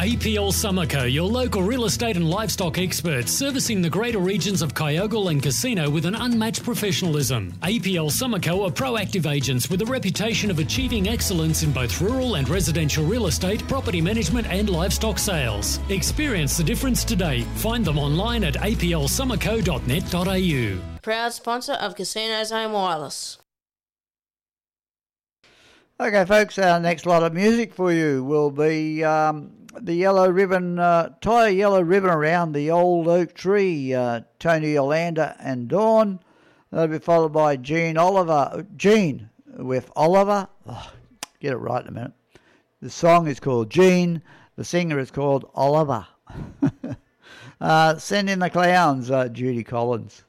APL Summerco, your local real estate and livestock experts, servicing the greater regions of Kyogle and Casino with an unmatched professionalism. APL Summerco are proactive agents with a reputation of achieving excellence in both rural and residential real estate, property management and livestock sales. Experience the difference today. Find them online at aplsummerco.net.au. Proud sponsor of Casino's Home Wireless. Okay, folks, our next lot of music for you will be the yellow ribbon, tie a yellow ribbon around the old oak tree, Tony Yolanda and Dawn. That'll be followed by Gene with Oliver. Oh, get it right in a minute. The song is called Gene. The singer is called Oliver. Send in the clowns, Judy Collins.